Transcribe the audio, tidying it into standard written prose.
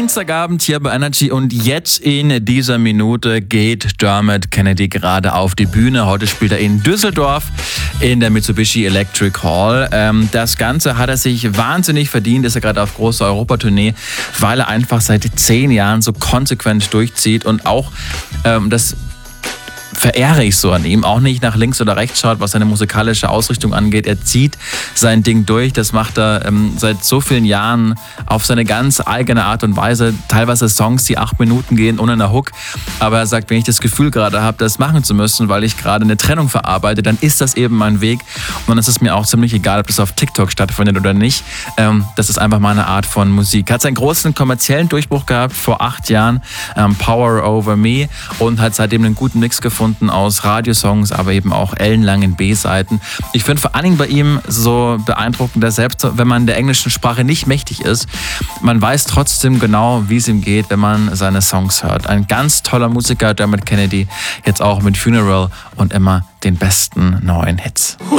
Dienstagabend hier bei Energy und jetzt in dieser Minute geht Dermot Kennedy gerade auf die Bühne. Heute spielt er in Düsseldorf in der Mitsubishi Electric Hall. Das Ganze hat er sich wahnsinnig verdient, ist er gerade auf großer Europatournee, weil er einfach seit 10 Jahren so konsequent durchzieht und auch das verehre ich so an ihm, auch nicht nach links oder rechts schaut, was seine musikalische Ausrichtung angeht. Er zieht sein Ding durch, das macht er seit so vielen Jahren auf seine ganz eigene Art und Weise. Teilweise Songs, die 8 Minuten gehen, ohne eine Hook. Aber er sagt, wenn ich das Gefühl gerade habe, das machen zu müssen, weil ich gerade eine Trennung verarbeite, dann ist das eben mein Weg. Und dann ist es mir auch ziemlich egal, ob das auf TikTok stattfindet oder nicht. Das ist einfach meine Art von Musik. Hat seinen großen kommerziellen Durchbruch gehabt vor 8 Jahren, Power Over Me, und hat seitdem einen guten Mix gefunden aus Radiosongs, aber eben auch ellenlangen B-Seiten. Ich finde vor allen Dingen bei ihm so beeindruckend, dass selbst wenn man der englischen Sprache nicht mächtig ist, man weiß trotzdem genau, wie es ihm geht, wenn man seine Songs hört. Ein ganz toller Musiker, Dermot Kennedy, jetzt auch mit Funeral und immer den besten neuen Hits.